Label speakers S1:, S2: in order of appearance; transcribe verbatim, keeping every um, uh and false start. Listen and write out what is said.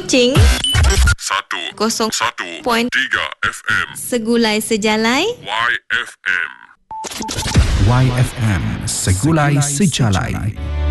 S1: Kuching
S2: satu
S1: kosong
S2: satu
S1: Point
S2: tiga F M.
S1: Segulai Sejalai
S2: Y F M.
S3: Y F M Segulai Sejalai.